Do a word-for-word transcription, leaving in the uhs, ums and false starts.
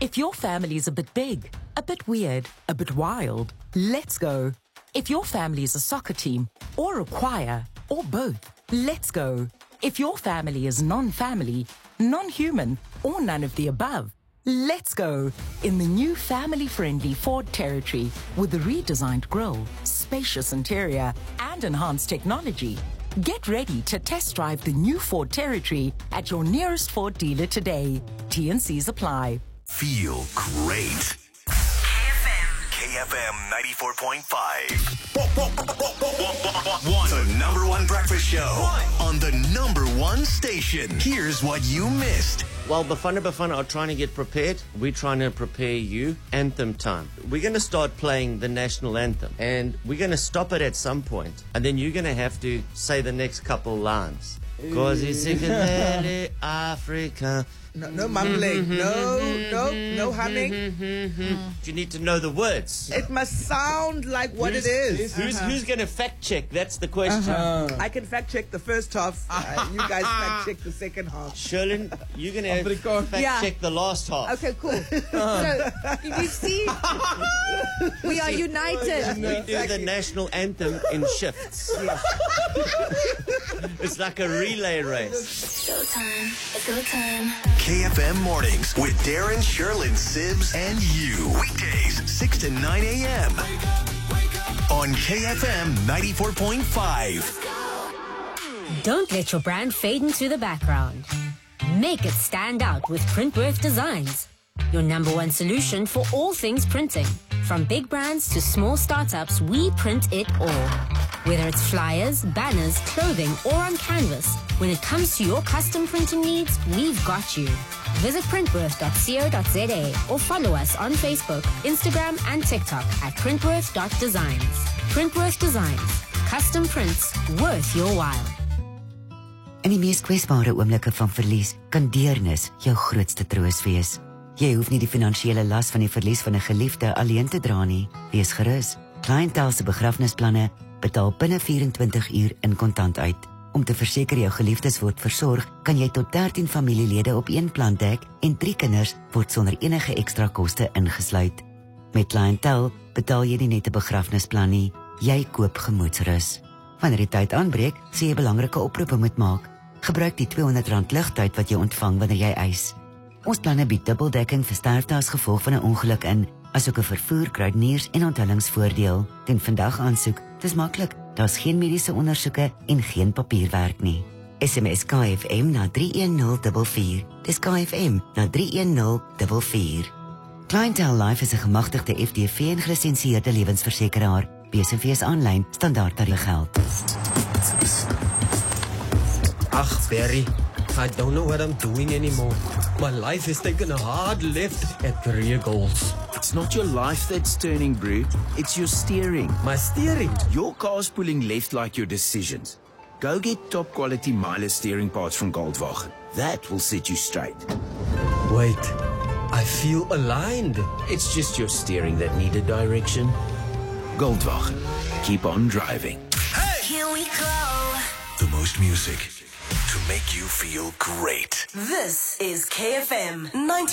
If your family's a bit big, a bit weird, a bit wild, let's go. If your family's a soccer team, or a choir, or both, let's go. If your family is non-family, non-human, or none of the above, let's go in the new family-friendly Ford Territory with a redesigned grille, spacious interior, and enhanced technology. Get ready to test drive the new Ford Territory at your nearest Ford dealer today. T and C's apply. Feel great. K F M. K F M ninety-four point five. One. The number one breakfast show one. On the number one station. Here's what you missed. While Bafana Bafana are trying to get prepared, we're trying to prepare you. Anthem time. We're going to start playing the national anthem. And we're going to stop it at some point. And then you're going to have to say the next couple lines. Cause it's Africa. No, no mumbling. No, no, no humming. You need to know the words. It must sound like what who's, it is. Who's, uh-huh. who's going to fact check? That's the question. Uh-huh. I can fact check the first half. Uh, you guys fact check the second half. Sherlyn, you're going to fact yeah. check the last half. Okay, cool. So, if you see, we are united. We do the national anthem in shifts. It's like a relay race. Showtime. It's go time. K F M Mornings with Darren, Sherlyn, Sibs, and you. Weekdays, six to nine a.m. on K F M ninety-four point five. Don't let your brand fade into the background. Make it stand out with Printworth Designs, your number one solution for all things printing. From big brands to small startups, we print it all. Whether it's flyers, banners, clothing, or on canvas, when it comes to your custom printing needs, we've got you. Visit printworth dot co dot z a or follow us on Facebook, Instagram, and TikTok at printworth dot designs. Printworth Designs. Custom prints worth your while. In die mees kwesbare oomblikke van verlies, kan deernis jou grootste troos wees. Jy hoef nie die finansiële las van die verlies van 'n geliefde alleen te dra nie. Wees gerus. Clientele se begrafnisplanne betaal binne vyf-en-twintig uur in kontant uit. Om te verseker jou geliefdes word versorg, kan jy tot dertien familielede op een plan dek en drie kinders word sonder enige ekstra koste ingesluit. Met Clientele betaal jy nie net 'n begrafnisplan nie, jy koop gemoedsrus. Wanneer die tyd aanbreek, sê jy belangrike oproepe moet maak. Gebruik die tweehonderd rand ligtyd wat jy ontvang wanneer jy eis. Ons planne bied dubbeldekking vir sterfte as gevolg van 'n ongeluk in, asook 'n vervoer, kruideniers en onthullingsvoordeel. Doen vandag aansoek. Dis maklik. Daar's geen mediese ondersoeke en geen papierwerk nie. S M S K F M na drie een nul vier vier. Dis K F M na drie een nul vier vier. Clientele Life is 'n gemagtigde F D V en gelisensieerde lewensversekeraar. B S V is aanlyn, standaard tarief geld. Ach, Barry, I don't know what I'm doing anymore. My life has taken a hard left at career goals. It's not your life that's turning, bro. It's your steering. My steering? Your car's pulling left like your decisions. Go get top quality Miele steering parts from Goldwagen. That will set you straight. Wait, I feel aligned. It's just your steering that needed direction. Goldwagen. Keep on driving. Hey! Here we go. The most music to make you feel great. This is K F M ninety.